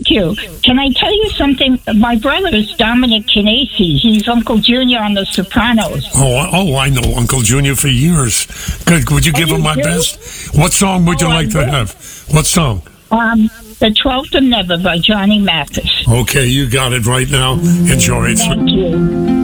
Thank you. Can I tell you something? My brother is Dominic Kinesi. He's Uncle Junior on The Sopranos. I know Uncle Junior for years. Good. Would you give him my best? What song would you like to have? What song? The 12th of Never by Johnny Mathis. Okay, you got it right now. Enjoy it. Thank you.